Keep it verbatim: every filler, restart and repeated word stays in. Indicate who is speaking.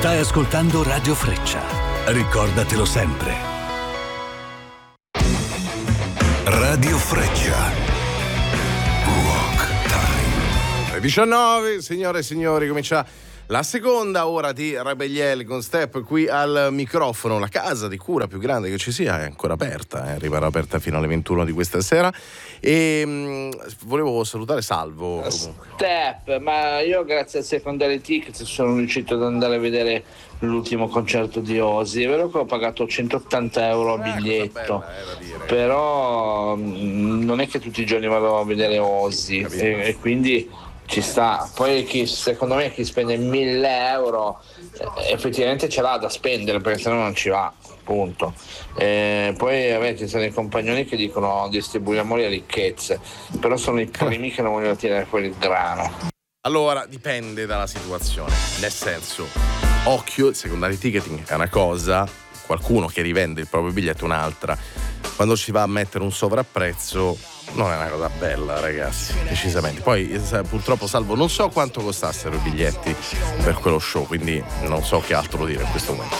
Speaker 1: Stai ascoltando Radio Freccia. Ricordatelo sempre. Radio Freccia. Rock Time.
Speaker 2: diciannove, signore e signori, comincia la seconda ora di Rebelliel con Step qui al microfono. La casa di cura più grande che ci sia è ancora aperta, eh? Rimarrà aperta fino alle ventuno di questa sera. E mh, volevo salutare Salvo. Comunque.
Speaker 3: Step, ma io grazie al Secondary Tickets sono riuscito ad andare a vedere l'ultimo concerto di Ozzy. È vero che ho pagato centottanta euro a biglietto, eh, però mh, non è che tutti i giorni vado a vedere Ozzy e, e quindi ci sta. Poi chi, secondo me chi spende mille euro eh, effettivamente ce l'ha da spendere, perché sennò non ci va, punto. Eh, poi vabbè, ci sono i compagnoni che dicono distribuiamo le ricchezze, però sono i primi che non vogliono tirare fuori il grano.
Speaker 2: Allora dipende dalla situazione, nel senso, occhio, il secondary ticketing è una cosa, qualcuno che rivende il proprio biglietto è un'altra. Quando si va a mettere un sovrapprezzo non è una cosa bella, ragazzi, decisamente. Poi purtroppo, Salvo, non so quanto costassero i biglietti per quello show, quindi non so che altro dire in questo momento.